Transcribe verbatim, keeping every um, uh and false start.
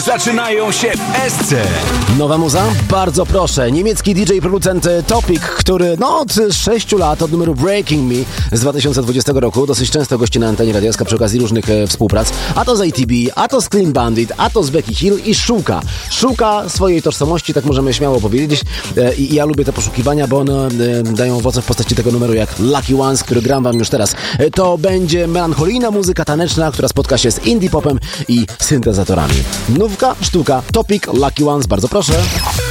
Zaczynają się w S C. Nowa muza? Bardzo proszę. Niemiecki D J i producent Topic, który no od sześciu lat, od numeru Breaking Me z dwa tysiące dwudziestego roku dosyć często gości na antenie radioska przy okazji różnych e, współprac. A to z A T B, a to z Clean Bandit, a to z Becky Hill i szuka. Szuka swojej tożsamości, tak możemy śmiało powiedzieć. E, I ja lubię te poszukiwania, bo one e, dają owoce w postaci tego numeru jak Lucky Ones, który gram wam już teraz. E, to będzie melancholijna muzyka taneczna, która spotka się z indie popem i syntezatorami. Nówka, sztuka, Topic, Lucky Ones, bardzo proszę.